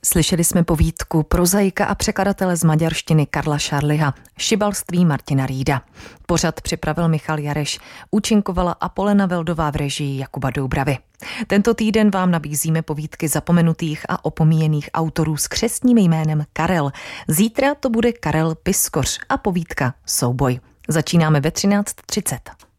Slyšeli jsme povídku prozaika a překladatele z maďarštiny Karla Šarliha, Šibalství Martina Rýda. Pořad připravil Michal Jareš, účinkovala Apolena Veldová v režii Jakuba Doubravy. Tento týden vám nabízíme povídky zapomenutých a opomíjených autorů s křestním jménem Karel. Zítra to bude Karel Piskoř a povídka Souboj. Začínáme ve 13:30.